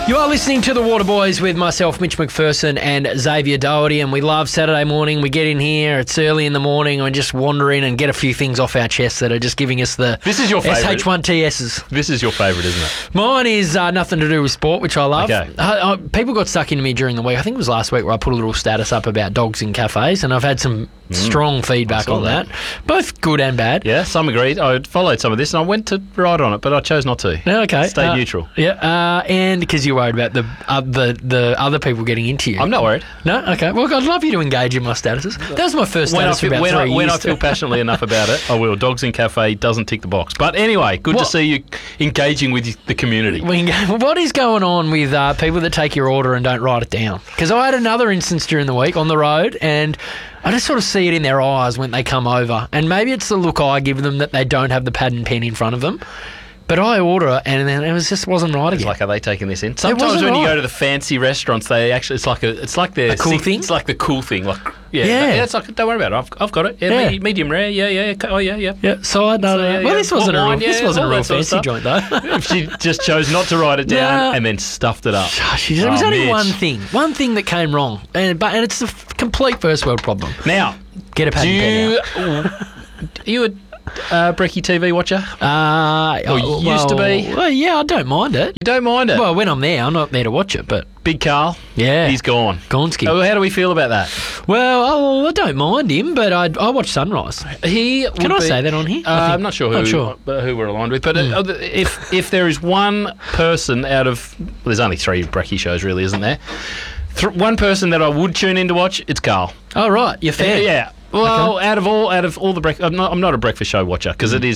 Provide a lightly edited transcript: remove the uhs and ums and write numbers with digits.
You are listening to The Water Boys with myself, Mitch McPherson, and Xavier Doherty, and we love Saturday morning. We get in here, it's early in the morning, and we just wander in and get a few things off our chest that are just giving us the This is your favourite. SH1TSs. This is your favourite, isn't it? Mine is nothing to do with sport, which I love. Okay. People got stuck into me during the week. I think it was last week where I put a little status up about dogs in cafes, and I've had some strong feedback on that. Both good and bad. Yeah, some agreed. I followed some of this and I went to write on it, but I chose not to. Yeah, okay. Stay neutral. Yeah, and because you're worried about the other people getting into you. I'm not worried. No? Okay. Well, I'd love you to engage in my statuses. That was my first status for about 3 years. When I feel passionately enough about it, I will. Dogs in Cafe doesn't tick the box. But anyway, good to see you engaging with the community. What is going on with people that take your order and don't write it down? Because I had another instance during the week on the road, and I just sort of see it in their eyes when they come over. And maybe it's the look I give them that they don't have the pad and pen in front of them. But I order it, and then it just wasn't right again. It's like, are they taking this in? Sometimes when you go to the fancy restaurants, they actually it's like their cool thing. It's like the cool thing. Like it's like, don't worry about it. I've got it. Yeah, medium rare. Yeah. Oh yeah. Yeah. Side. No. Well, this wasn't a real fancy joint though. She just chose not to write it down and then stuffed it up. It was only one thing that came wrong, and it's a complete first world problem. Now, get a pad and pen out. You would. Brekkie TV watcher? Used to be? Well, yeah, I don't mind it. You don't mind it? Well, when I'm there, I'm not there to watch it, but... Big Carl? Yeah. He's gone. Gonski. How do we feel about that? Well, I don't mind him, but I watch Sunrise. Can I say that on here? I'm not sure who we're aligned with, but if there is one person out of... Well, there's only 3 Brekkie shows, really, isn't there? One person that I would tune in to watch, it's Carl. Oh, right. You're fair. Yeah. Well, okay. out of all the breakfast, I'm not a breakfast show watcher because it